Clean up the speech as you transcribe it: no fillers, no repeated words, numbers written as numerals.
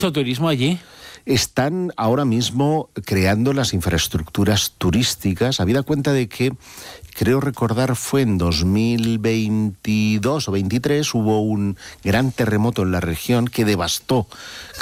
turismo allí? Están ahora mismo creando las infraestructuras turísticas, habida cuenta de que, creo recordar, fue en 2022 o 23, hubo un gran terremoto en la región que devastó